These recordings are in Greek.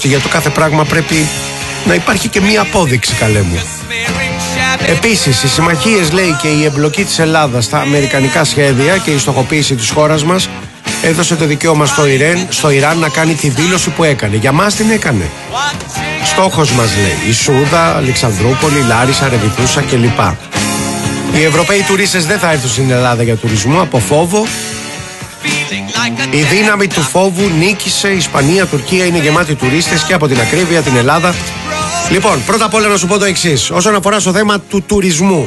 Για το κάθε πράγμα πρέπει να υπάρχει και μία απόδειξη, καλέ μου. Επίσης, οι συμμαχίες, λέει, και η εμπλοκή της Ελλάδας στα αμερικανικά σχέδια και η στοχοποίηση της χώρας μας έδωσε το δικαίωμα στο Ιράν να κάνει τη δήλωση που έκανε. Για μας την έκανε. Στόχος μας, λέει, η Σούδα, Αλεξανδρούπολη, Λάρισα, Ρεβιτούσα κλπ. Οι Ευρωπαίοι τουρίστες δεν θα έρθουν στην Ελλάδα για τουρισμό από φόβο. Η δύναμη του φόβου νίκησε. Η Ισπανία, Τουρκία είναι γεμάτη τουρίστες και από την ακρίβεια την Ελλάδα. Λοιπόν, πρώτα απ' όλα να σου πω το εξής. Όσον αφορά στο θέμα του τουρισμού,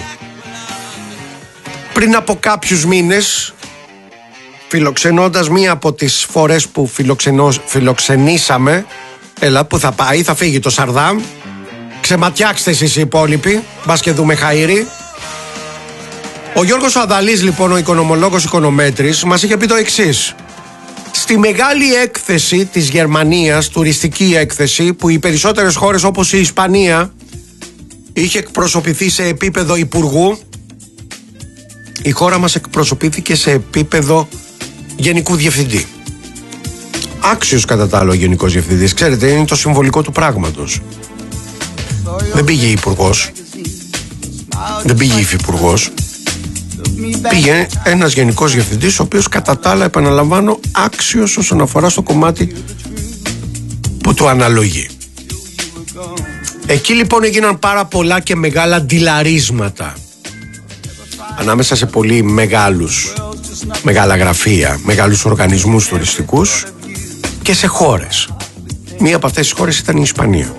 πριν από κάποιους μήνες, φιλοξενώντας μία από τις φορές που φιλοξενήσαμε, έλα που θα πάει, θα φύγει το Σαρδάμ, ξεματιάξτε εσείς οι υπόλοιποι, μπας και δούμε χαΐρι. Ο Γιώργος Αδαλής, λοιπόν, ο οικονομολόγος οικονομέτρης, μας είχε πει το εξής. Στη μεγάλη έκθεση της Γερμανίας, τουριστική έκθεση, που οι περισσότερες χώρες όπως η Ισπανία είχε εκπροσωπηθεί σε επίπεδο υπουργού, η χώρα μας εκπροσωπήθηκε σε επίπεδο γενικού διευθυντή. Άξιος κατά τα άλλο ο γενικός διευθυντής, ξέρετε, είναι το συμβολικό του πράγματος. Δεν πήγε υπουργός, δεν πήγε υφυπουργός, πήγε ένας γενικός διευθυντής, ο οποίος κατά τα άλλα, επαναλαμβάνω, άξιος όσον αφορά στο κομμάτι που του αναλογεί. Εκεί λοιπόν έγιναν πάρα πολλά και μεγάλα ντυλαρίσματα ανάμεσα σε πολύ μεγάλα γραφεία, μεγάλους οργανισμούς τουριστικούς και σε χώρες. Μία από αυτές τις χώρες ήταν η Ισπανία.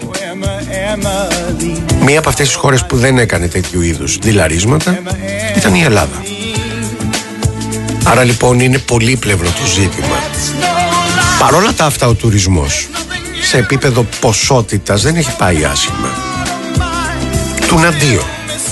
Μία από αυτές τις χώρες που δεν έκανε τέτοιου είδους ντυλαρίσματα ήταν η Ελλάδα. Άρα λοιπόν είναι πολύπλευρο το ζήτημα. Παρόλα τα αυτά, ο τουρισμός σε επίπεδο ποσότητας δεν έχει πάει άσχημα. Τουναντίο.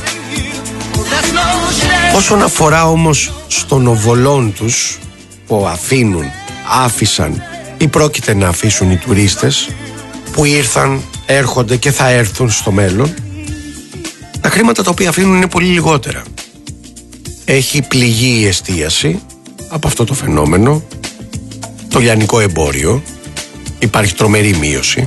Όσον αφορά όμως στον οβολόν τους που άφησαν ή πρόκειται να αφήσουν οι τουρίστες που ήρθαν, έρχονται και θα έρθουν στο μέλλον, τα χρήματα τα οποία αφήνουν είναι πολύ λιγότερα. Έχει πληγεί η εστίαση από αυτό το φαινόμενο, το λιανικό εμπόριο, υπάρχει τρομερή μείωση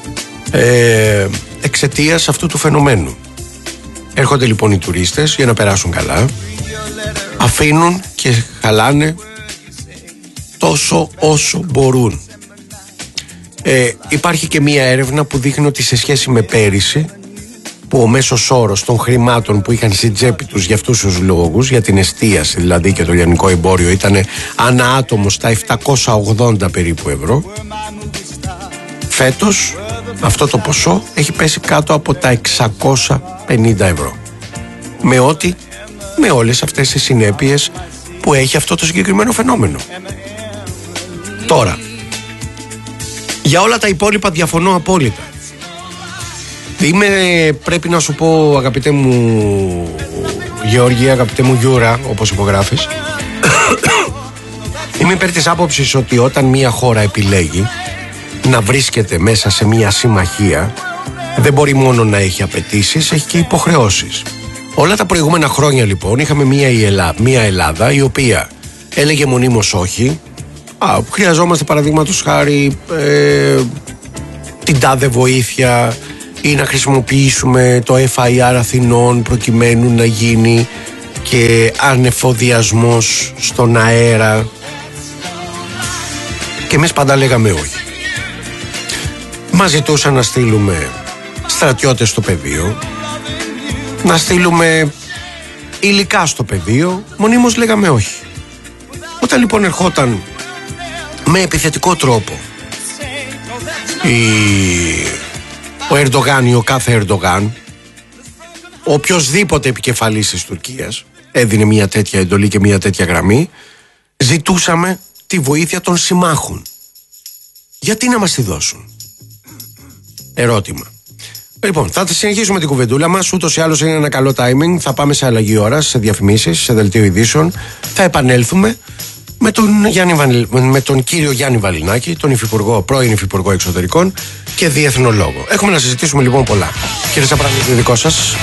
εξαιτίας αυτού του φαινομένου. Έρχονται λοιπόν οι τουρίστες για να περάσουν καλά, αφήνουν και χαλάνε τόσο όσο μπορούν. Υπάρχει και μία έρευνα που δείχνει ότι σε σχέση με πέρυσι, που ο μέσος όρος των χρημάτων που είχαν στην τσέπη τους για αυτούς τους λόγους, για την εστίαση δηλαδή και το λιανικό εμπόριο, ήταν ανά άτομο στα 780 περίπου ευρώ, φέτος αυτό το ποσό έχει πέσει κάτω από τα 650 ευρώ. Με όλες αυτές τις συνέπειες που έχει αυτό το συγκεκριμένο φαινόμενο. Τώρα, για όλα τα υπόλοιπα διαφωνώ απόλυτα. Πρέπει να σου πω, αγαπητέ μου Γεώργη, αγαπητέ μου Γιούρα, όπως υπογράφεις, είμαι υπέρ της άποψης ότι όταν μια χώρα επιλέγει να βρίσκεται μέσα σε μια συμμαχία, δεν μπορεί μόνο να έχει απαιτήσεις, έχει και υποχρεώσεις. Όλα τα προηγούμενα χρόνια λοιπόν είχαμε μια Ελλάδα η οποία έλεγε μονίμως όχι. Χρειαζόμαστε παραδείγματος χάρη την τάδε βοήθεια ή να χρησιμοποιήσουμε το FIR Αθηνών προκειμένου να γίνει και ανεφοδιασμός στον αέρα, και εμείς πάντα λέγαμε όχι. Μας ζητούσαν να στείλουμε στρατιώτες στο πεδίο, να στείλουμε υλικά στο πεδίο, μονίμως λέγαμε όχι. Όταν λοιπόν ερχόταν με επιθετικό τρόπο ο Ερντογάν ή ο κάθε Ερντογάν, ο οποιοσδήποτε επικεφαλής της Τουρκίας έδινε μια τέτοια εντολή και μια τέτοια γραμμή, ζητούσαμε τη βοήθεια των συμμάχων. Γιατί να μας τη δώσουν? Ερώτημα. Λοιπόν, θα συνεχίσουμε την κουβεντούλα μας. Ούτως ή άλλως είναι ένα καλό timing. Θα πάμε σε αλλαγή ώρα, σε διαφημίσεις, σε δελτίο ειδήσεων. Θα επανέλθουμε με τον κύριο Γιάννη Βαλινάκη, τον πρώην Υφυπουργό Εξωτερικών και Διεθνολόγο. Έχουμε να συζητήσουμε λοιπόν πολλά. Κύριε Σαπράνη, δικό σας.